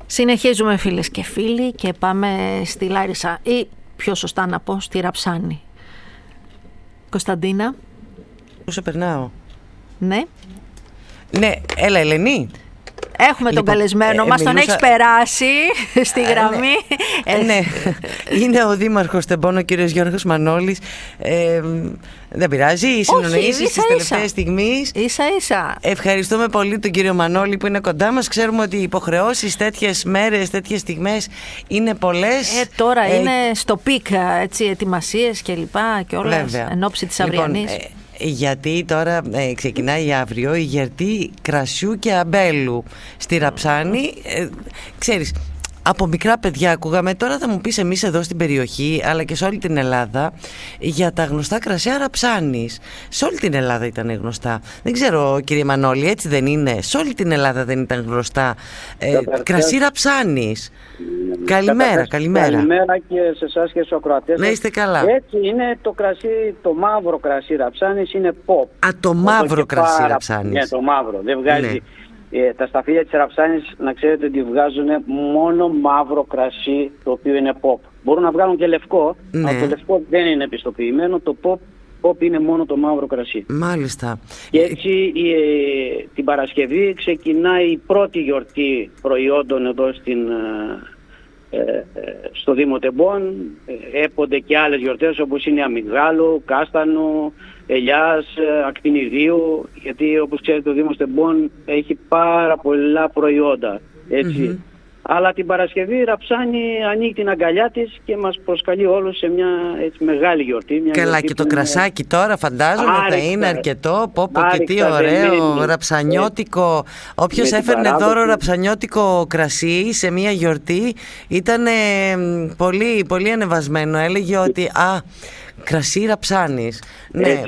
Συνεχίζουμε φίλες και φίλοι και πάμε στη Λάρισα ή πιο σωστά να πω στη Ραψάνη. Κωνσταντίνα. Πού σε περνάω? Ναι. Ναι, έλα Ελένη. Έχουμε τον καλεσμένο μας, τον έχεις περάσει στη γραμμή. Ναι, είναι ο Δήμαρχος Τεμπών, ο κύριος Γιώργος Μανόλης. Δεν πειράζει, οι συνονοήσεις της τελευταίας στιγμής. Ίσα-ίσα. Ευχαριστούμε πολύ τον κύριο Μανόλη που είναι κοντά μας. Ξέρουμε ότι οι υποχρεώσεις τέτοιες μέρες, τέτοιες στιγμές είναι πολλές. Τώρα είναι στο πικ, έτσι, ετοιμασίες και λοιπά και όλα εν ώψη της αυριανής. Γιατί τώρα ξεκινάει αύριο η γιορτή κρασιού και αμπέλου στη Ραψάνη. Ξέρεις, από μικρά παιδιά ακούγαμε, τώρα θα μου πεις εμείς εδώ στην περιοχή αλλά και σε όλη την Ελλάδα για τα γνωστά κρασιά Ραψάνης. Σε όλη την Ελλάδα ήταν γνωστά. Δεν ξέρω κύριε Μανόλη, έτσι δεν είναι? Σε όλη την Ελλάδα δεν ήταν γνωστά κρασί Ραψάνης? Καλημέρα. Καλημέρα και σε εσάς και στους ακροατές. Να είστε καλά. Έτσι είναι το κρασί, το μαύρο κρασί Ραψάνης είναι pop. Το μαύρο κρασί Ραψάνης. Ναι, το μαύρο. Δεν βγάζει. Ναι. Τα σταφύλια της Ραψάνης, να ξέρετε ότι βγάζουν μόνο μαύρο κρασί, το οποίο είναι pop. Μπορούν να βγάλουν και λευκό, ναι. Αλλά το λευκό δεν είναι επιστοποιημένο. Το pop είναι μόνο το μαύρο κρασί. Μάλιστα. Και έτσι την Παρασκευή ξεκινάει η πρώτη γιορτή προϊόντων εδώ στο Δήμο Τεμπών. Έπονται και άλλες γιορτές όπως είναι αμυγδάλου, κάστανο, ελιάς, ακτινιδίου, γιατί όπως ξέρετε ο Δήμος Τεμπών έχει πάρα πολλά προϊόντα, έτσι. Αλλά την Παρασκευή η Ραψάνη ανοίγει την αγκαλιά της και μας προσκαλεί όλους σε μια έτσι, μεγάλη γιορτή. Καλά, και το κρασάκι τώρα φαντάζομαι θα είναι αρκετό. Και τι ωραίο, ραψανιώτικο. Όποιος έφερνε δώρο ραψανιώτικο κρασί σε μια γιορτή ήταν πολύ, πολύ ανεβασμένο. Έλεγε ότι κρασί Ραψάνης. Ναι.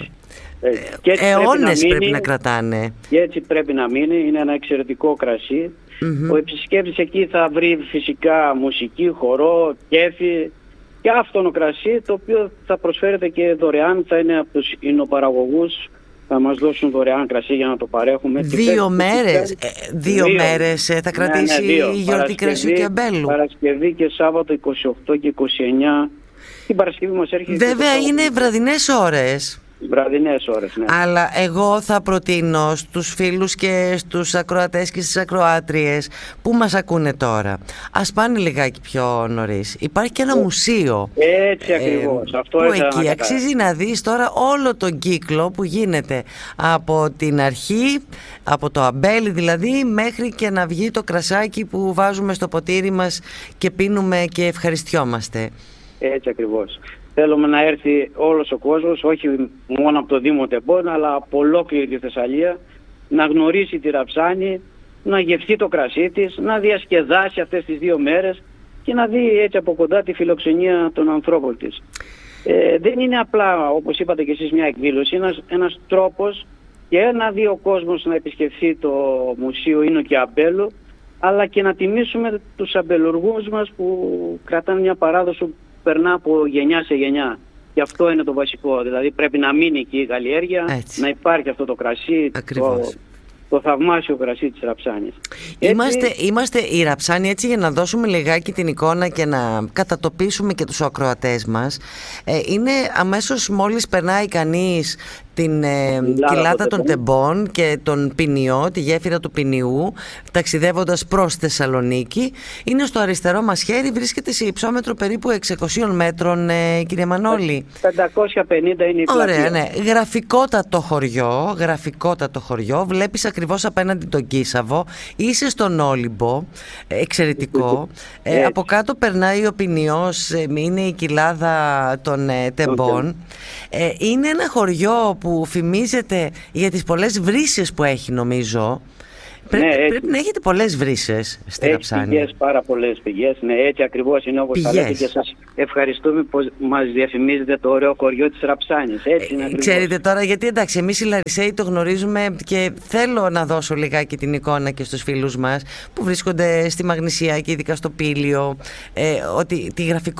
Αιώνες πρέπει να κρατάνε. Και έτσι πρέπει να μείνει. Είναι ένα εξαιρετικό κρασί. Ο επισκέπτης εκεί θα βρει φυσικά μουσική, χορό, κέφι και άφθονο κρασί, το οποίο θα προσφέρεται και δωρεάν, θα είναι από τους υνοπαραγωγούς, θα μας δώσουν δωρεάν κρασί για να το παρέχουμε. Δύο μέρες θα κρατήσει η γιορτή κρασιού και αμπέλου. Παρασκευή και Σάββατο 28 και 29. Η Παρασκευή μας έρχεται. Βέβαια είναι βραδινές ώρες. Βραδινές ώρες, ναι. Αλλά εγώ θα προτείνω στους φίλους και στους ακροατές και στις ακροάτριες που μας ακούνε τώρα, ας πάνε λιγάκι πιο νωρίς. Υπάρχει και ένα μουσείο. Έτσι ακριβώς. Αυτό που εκεί αξίζει να δεις τώρα όλο τον κύκλο που γίνεται από την αρχή, από το αμπέλι δηλαδή, μέχρι και να βγει το κρασάκι που βάζουμε στο ποτήρι μας και πίνουμε και ευχαριστιόμαστε. Έτσι ακριβώς. Θέλουμε να έρθει όλος ο κόσμος, όχι μόνο από το Δήμο Τεμπών, αλλά από ολόκληρη τη Θεσσαλία, να γνωρίσει τη Ραψάνη, να γευτεί το κρασί της, να διασκεδάσει αυτές τις 2 μέρες και να δει έτσι από κοντά τη φιλοξενία των ανθρώπων της. Δεν είναι απλά, όπως είπατε και εσείς, μια εκδήλωση, ένας τρόπος και να δει ο κόσμος να επισκεφθεί το Μουσείο Ίνου και Αμπέλου, αλλά και να τιμήσουμε τους αμπελουργούς μας που κρατάνε μια παράδοση που περνά από γενιά σε γενιά. Και αυτό είναι το βασικό. Δηλαδή πρέπει να μείνει εκεί η καλλιέργεια, να υπάρχει αυτό το κρασί, το θαυμάσιο κρασί της Ραψάνης. Είμαστε η Ραψάνη, έτσι για να δώσουμε λιγάκι την εικόνα και να κατατοπίσουμε και τους ακροατές μας. Είναι αμέσως μόλις περνάει κανείς την κοιλάδα των Τεμπών και τον Ποινιό, τη γέφυρα του Ποινιού, ταξιδεύοντας προς Θεσσαλονίκη. Είναι στο αριστερό μας χέρι, βρίσκεται σε υψόμετρο περίπου 600 μέτρων, κύριε Μανόλη. 550 είναι η πλατεία. Ωραία, ναι. Γραφικότατο χωριό. Βλέπεις ακριβώς απέναντι τον Κίσαβο. Είσαι στον Όλυμπο. Εξαιρετικό. Από κάτω περνάει ο Ποινιός, είναι η κοιλάδα των Τεμπών. Είναι ένα χωριό που φημίζεται για τις πολλές βρύσες που έχει, νομίζω. Πρέπει να έχετε πολλές βρύσες στη Ραψάνη. Πηγές, πάρα πολλές πηγές. Ναι, έτσι ακριβώς είναι όπως θα λέτε, και σας ευχαριστούμε που μας διαφημίζετε το ωραίο χωριό της Ραψάνης. Έτσι είναι ακριβώς. Ξέρετε τώρα, γιατί εντάξει, εμείς οι Λαρισαίοι το γνωρίζουμε και θέλω να δώσω λιγάκι την εικόνα και στους φίλους μας που βρίσκονται στη Μαγνησία και ειδικά στο Πήλιο, ότι τη γραφικό